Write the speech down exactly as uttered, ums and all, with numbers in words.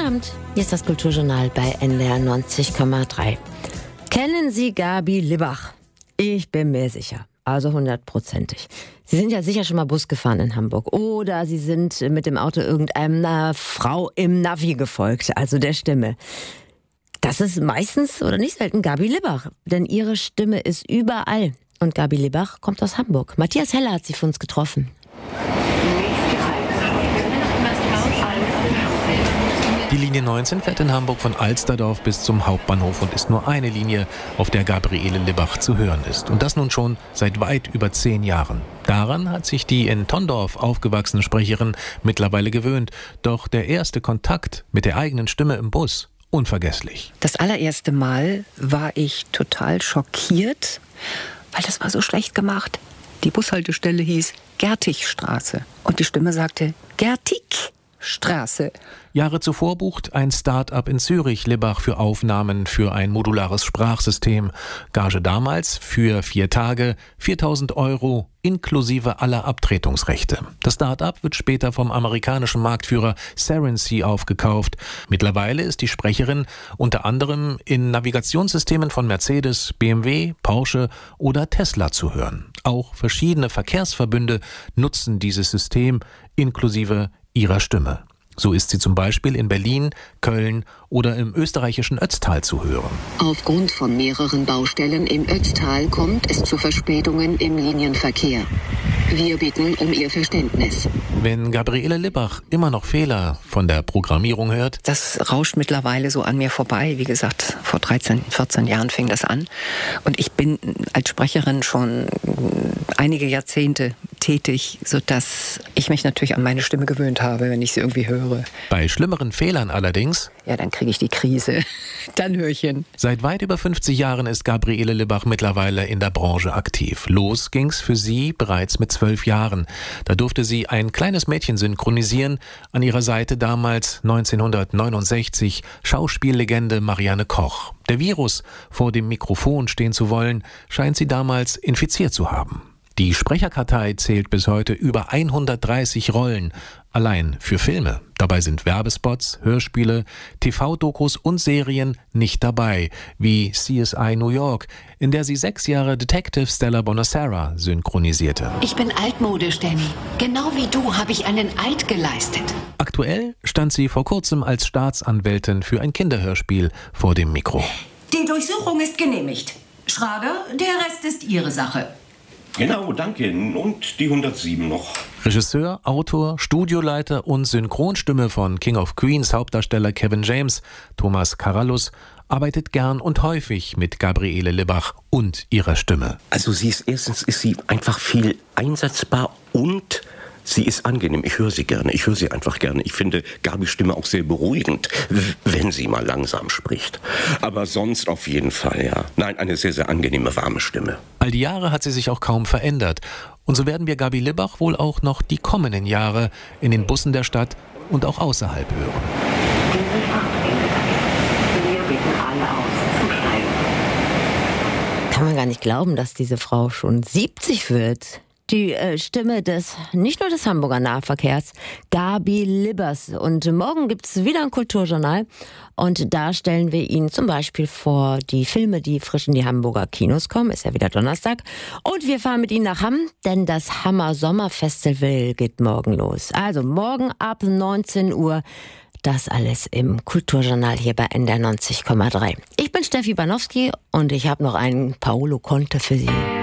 Abend, hier ist das Kulturjournal bei N D R neunzig Komma drei. Kennen Sie Gabi Libbach? Ich bin mir sicher, also hundertprozentig. Sie sind ja sicher schon mal Bus gefahren in Hamburg oder Sie sind mit dem Auto irgendeiner Frau im Navi gefolgt, also der Stimme. Das ist meistens oder nicht selten Gabi Libbach, denn ihre Stimme ist überall. Und Gabi Libbach kommt aus Hamburg. Matthias Heller hat sie für uns getroffen. Die Linie neunzehn fährt in Hamburg von Alsterdorf bis zum Hauptbahnhof und ist nur eine Linie, auf der Gabriele Libbach zu hören ist. Und das nun schon seit weit über zehn Jahren. Daran hat sich die in Tondorf aufgewachsene Sprecherin mittlerweile gewöhnt. Doch der erste Kontakt mit der eigenen Stimme im Bus, unvergesslich. Das allererste Mal war ich total schockiert, weil das war so schlecht gemacht. Die Bushaltestelle hieß Gertigstraße und die Stimme sagte Gertigstraße. Jahre zuvor bucht ein Start-up in Zürich Libbach für Aufnahmen für ein modulares Sprachsystem. Gage damals für vier Tage viertausend Euro inklusive aller Abtretungsrechte. Das Start-up wird später vom amerikanischen Marktführer Serency aufgekauft. Mittlerweile ist die Sprecherin unter anderem in Navigationssystemen von Mercedes, B M W, Porsche oder Tesla zu hören. Auch verschiedene Verkehrsverbünde nutzen dieses System inklusive ihrer Stimme. So ist sie zum Beispiel in Berlin, Köln oder im österreichischen Ötztal zu hören. Aufgrund von mehreren Baustellen im Ötztal kommt es zu Verspätungen im Linienverkehr. Wir bitten um Ihr Verständnis. Wenn Gabriele Libbach immer noch Fehler von der Programmierung hört, das rauscht mittlerweile so an mir vorbei. Wie gesagt, vor dreizehn, vierzehn Jahren fing das an. Und ich bin als Sprecherin schon einige Jahrzehnte tätig, sodass ich mich natürlich an meine Stimme gewöhnt habe, wenn ich sie irgendwie höre. Bei schlimmeren Fehlern allerdings, ja, dann kriege ich die Krise. Dann höre ich hin. Seit weit über fünfzig Jahren ist Gabriele Libbach mittlerweile in der Branche aktiv. Los ging's für sie bereits mit zwölf Jahren. Da durfte sie ein kleines Mädchen synchronisieren. An ihrer Seite damals neunzehnhundertneunundsechzig Schauspiellegende Marianne Koch. Der Virus, vor dem Mikrofon stehen zu wollen, scheint sie damals infiziert zu haben. Die Sprecherkartei zählt bis heute über hundertdreißig Rollen, allein für Filme. Dabei sind Werbespots, Hörspiele, T V-Dokus und Serien nicht dabei, wie C S I New York, in der sie sechs Jahre Detective Stella Bonasera synchronisierte. Ich bin altmodisch, Danny. Genau wie du habe ich einen Eid geleistet. Aktuell stand sie vor kurzem als Staatsanwältin für ein Kinderhörspiel vor dem Mikro. Die Durchsuchung ist genehmigt. Schrager, der Rest ist Ihre Sache. Genau, danke. Und die hundertsieben noch. Regisseur, Autor, Studioleiter und Synchronstimme von King of Queens Hauptdarsteller Kevin James, Thomas Carallus, arbeitet gern und häufig mit Gabriele Libbach und ihrer Stimme. Also sie ist, erstens ist sie einfach viel einsetzbar und sie ist angenehm. Ich höre sie gerne. Ich höre sie einfach gerne. Ich finde Gabis Stimme auch sehr beruhigend, wenn sie mal langsam spricht. Aber sonst auf jeden Fall, ja. Nein, eine sehr, sehr angenehme, warme Stimme. All die Jahre hat sie sich auch kaum verändert. Und so werden wir Gabi Libbach wohl auch noch die kommenden Jahre in den Bussen der Stadt und auch außerhalb hören. Kann man gar nicht glauben, dass diese Frau schon siebzig wird. Die äh, Stimme des, nicht nur des Hamburger Nahverkehrs, Gabi Libbach. Und morgen gibt es wieder ein Kulturjournal. Und da stellen wir Ihnen zum Beispiel vor die Filme, die frisch in die Hamburger Kinos kommen. Ist ja wieder Donnerstag. Und wir fahren mit Ihnen nach Hamm, denn das Hammer Sommerfestival geht morgen los. Also morgen ab neunzehn Uhr. Das alles im Kulturjournal hier bei N D R neunzig Komma drei. Ich bin Steffi Banowski und ich habe noch einen Paolo Conte für Sie.